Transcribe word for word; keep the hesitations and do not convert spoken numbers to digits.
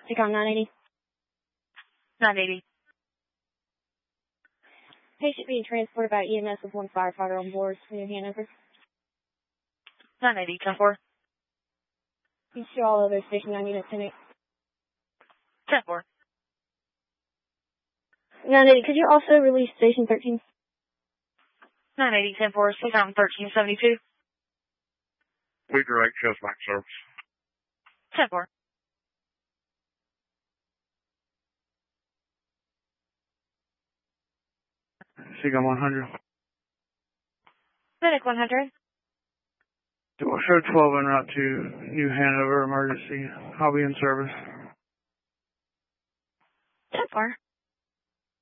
Seacom nine eighty. nine eighty. Patient being transported by E M S with one firefighter on board. New Hanover. nine eighty, ten four. You show all other station nine units ten eight. ten four. nine eighty, could you also release station thirteen? nine eighty, ten four, Seacom thirteen seventy-two. We direct Chestnut service. ten four. Seacom one hundred. Medic one hundred. Show twelve en route to New Hanover emergency. I'll be in service. ten four.